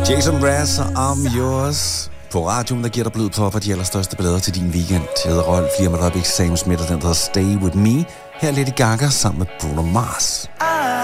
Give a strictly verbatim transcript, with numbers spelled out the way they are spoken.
Jason Mraz og I'm Yours. På radioen, der giver dig blod på for de allerstørste blader til din weekend. Jeg hedder Rolf, lige med Rabbik Sam Smith, og den hedder Stay With Me. Her er Lady Gaga sammen med Bruno Mars.